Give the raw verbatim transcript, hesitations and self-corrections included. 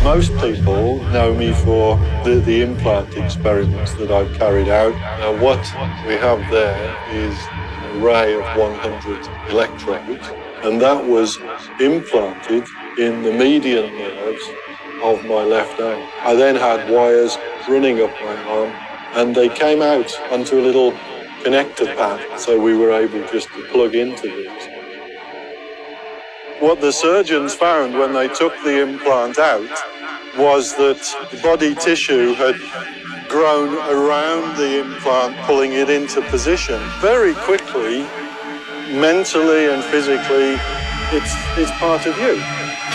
Most people know me for the, the implant experiments that I've carried out. Now, what we have there is an array of one hundred electrodes, and that was implanted in the median nerves of my left arm. I then had wires running up my arm, and they came out onto a little connector pad, so we were able just to plug into this. What the surgeons found when they took the implant out was that the body tissue had grown around the implant, pulling it into position. Very quickly, mentally and physically, it's, it's part of you.